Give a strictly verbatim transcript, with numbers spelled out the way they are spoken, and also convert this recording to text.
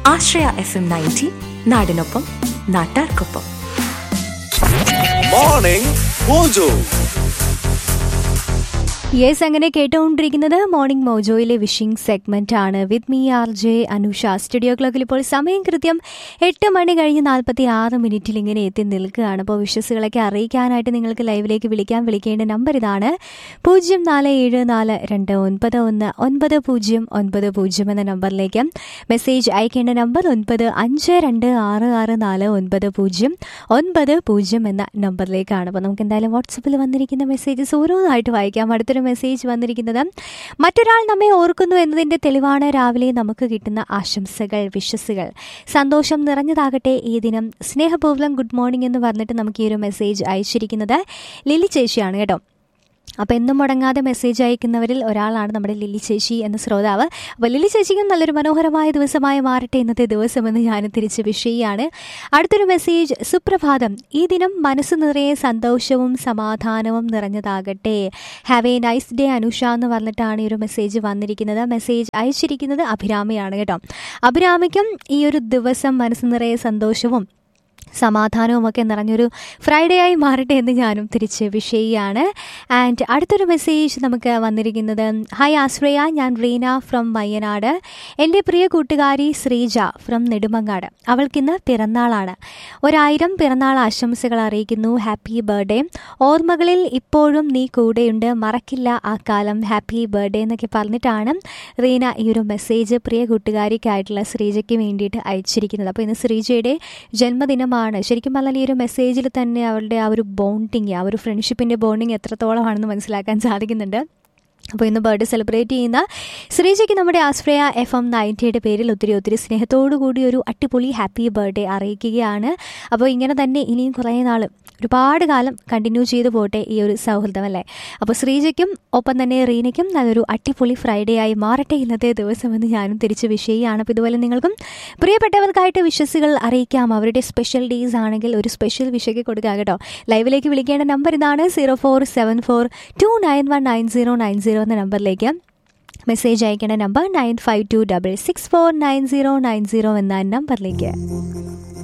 ആശ്രയ F M ninety, നാടിനൊപ്പം നാട്ടാർക്കൊപ്പം. Morning mojo. Yes, അങ്ങനെ കേട്ടുകൊണ്ടിരിക്കുന്നത് മോർണിംഗ് മോജോയിലെ വിഷിംഗ് സെഗ്മെന്റ് ആണ് with me R J Anusha. Studio ക്ലോക്കിൽ ഇപ്പോൾ സമയം കൃത്യം എട്ട് മണി കഴിഞ്ഞ് നാൽപ്പത്തി ആറ് മിനിറ്റിൽ ഇങ്ങനെ എത്തി നിൽക്കുകയാണ്. അപ്പോൾ വിഷസുകളൊക്കെ അറിയിക്കാനായിട്ട് നിങ്ങൾക്ക് ലൈവിലേക്ക് വിളിക്കാൻ വിളിക്കേണ്ട നമ്പർ ഇതാണ്: പൂജ്യം നാല് ഏഴ് നാല് രണ്ട് ഒൻപത് ഒന്ന് ഒൻപത് പൂജ്യം ഒൻപത് പൂജ്യം എന്ന നമ്പറിലേക്ക്. മെസ്സേജ് അയക്കേണ്ട നമ്പർ ഒൻപത് അഞ്ച് രണ്ട് ആറ് ആറ് നാല് ഒൻപത് പൂജ്യം ഒൻപത് പൂജ്യം എന്ന നമ്പറിലേക്കാണ്. അപ്പോൾ നമുക്ക് എന്തായാലും വാട്സപ്പിൽ വന്നിരിക്കുന്ന മെസ്സേജസ് ഓരോന്നായിട്ട് വായിക്കാം. അടുത്തൊരു മെസ്സേജ് വന്നിരിക്കുന്നത്: മറ്റൊരാൾ നമ്മെ ഓർക്കുന്നു എന്നതിൻ്റെ തെളിവാണ് രാവിലെ നമുക്ക് കിട്ടുന്ന ആശംസകൾ, വിശ്വസുകൾ. സന്തോഷം നിറഞ്ഞതാകട്ടെ ഈ ദിനം. സ്നേഹപൂർവ്വം ഗുഡ് മോർണിംഗ് എന്ന് പറഞ്ഞിട്ട് നമുക്ക് ഈ ഒരു മെസ്സേജ് അയച്ചിരിക്കുന്നത് ലിലി ചേച്ചിയാണ് കേട്ടോ. അപ്പോൾ എന്നും മുടങ്ങാതെ മെസ്സേജ് അയക്കുന്നവരിൽ ഒരാളാണ് നമ്മുടെ ലിലി ചേച്ചി എന്ന ശ്രോതാവ്. അപ്പോൾ ലിലി ചേച്ചിക്കും നല്ലൊരു മനോഹരമായ ദിവസമായി മാറട്ടെ ഇന്നത്തെ ദിവസമെന്ന് ഞാൻ തിരിച്ച് വിഷ് ചെയ്യാണ്. അടുത്തൊരു മെസ്സേജ്: സുപ്രഭാതം, ഈ ദിനം മനസ്സ് നിറയെ സന്തോഷവും സമാധാനവും നിറഞ്ഞതാകട്ടെ. Have A nice day Anusha എന്ന് പറഞ്ഞിട്ടാണ് ഈ ഒരു മെസ്സേജ് വന്നിരിക്കുന്നത്. മെസ്സേജ് അയച്ചിരിക്കുന്നത് അഭിരാമിയാണ് കേട്ടോ. അഭിരാമിക്കും ഈ ഒരു ദിവസം മനസ്സ് നിറയെ സന്തോഷവും സമാധാനവും ഒക്കെ നിറഞ്ഞൊരു ഫ്രൈഡേ ആയി മാറട്ടെ എന്ന് ഞാനും തിരിച്ച് വിഷ് ചെയ്യാണ്. ആൻഡ് അടുത്തൊരു മെസ്സേജ് നമുക്ക് വന്നിരിക്കുന്നത്: ഹായ് ആശ്രയ, ഞാൻ റീന ഫ്രം വയനാട്. എൻ്റെ പ്രിയ കൂട്ടുകാരി ശ്രീജ ഫ്രം നെടുമങ്ങാട്. അവൾക്കിന്ന് പിറന്നാളാണ്. ഒരായിരം പിറന്നാൾ ആശംസകൾ അറിയിക്കുന്നു. Happy birthday. ഓർമ്മകളിൽ ഇപ്പോഴും നീ കൂടെയുണ്ട്, മറക്കില്ല ആ കാലം. ഹാപ്പി ബർത്ത്ഡേ എന്നൊക്കെ പറഞ്ഞിട്ടാണ് റീന ഈ ഒരു മെസ്സേജ് പ്രിയ കൂട്ടുകാരിക്കായിട്ടുള്ള ശ്രീജയ്ക്ക് വേണ്ടിയിട്ട് അയച്ചിരിക്കുന്നത്. അപ്പോൾ ഇന്ന് ശ്രീജയുടെ ജന്മദിനമാണ്. ശരിക്കും പറഞ്ഞാൽ ഈ ഒരു മെസ്സേജിൽ തന്നെ അവളുടെ ആ ഒരു ബോണ്ടിങ്, ആ ഒരു ഫ്രണ്ട്ഷിപ്പിൻ്റെ ബോണ്ടിങ് എത്രത്തോളമാണെന്ന് മനസ്സിലാക്കാൻ സാധിക്കുന്നുണ്ട്. അപ്പോൾ ഇന്ന് ബർത്ത്ഡേ സെലിബ്രേറ്റ് ചെയ്യുന്ന ശ്രീജയ്ക്ക് നമ്മുടെ ആശ്രയ എഫ് എം നയൻറ്റിയുടെ പേരിൽ ഒത്തിരി ഒത്തിരി സ്നേഹത്തോടു കൂടി ഒരു അടിപൊളി ഹാപ്പി ബർത്ത്ഡേ അറിയിക്കുകയാണ്. അപ്പോൾ ഇങ്ങനെ തന്നെ ഇനിയും കുറേ നാൾ, ഒരുപാട് കാലം കണ്ടിന്യൂ ചെയ്ത് പോട്ടെ ഈ ഒരു സൗഹൃദം അല്ലേ. അപ്പോൾ ശ്രീജയ്ക്കും ഒപ്പം തന്നെ റീനയ്ക്കും നല്ലൊരു അടിപൊളി ഫ്രൈഡേ ആയി മാറട്ടെ ഇന്നത്തെ ദിവസമെന്ന് ഞാനും തിരിച്ച് വിഷ് ചെയ്യുകയാണ്. അപ്പോൾ ഇതുപോലെ നിങ്ങൾക്കും പ്രിയപ്പെട്ടവർക്കായിട്ട് വിഷസുകൾ അറിയിക്കാം. അവരുടെ സ്പെഷ്യൽ ഡേയ്സ് ആണെങ്കിൽ ഒരു സ്പെഷ്യൽ വിഷയ്ക്ക് കൊടുക്കാം കേട്ടോ. ലൈവിലേക്ക് വിളിക്കേണ്ട നമ്പർ ഇതാണ്: zero four seven four to nine one nine zero nine zero എന്ന നമ്പറിലേക്ക്. മെസ്സേജ് അയക്കേണ്ട number nine five to double six four nine zero nine zero എന്ന നമ്പറിലേക്ക്.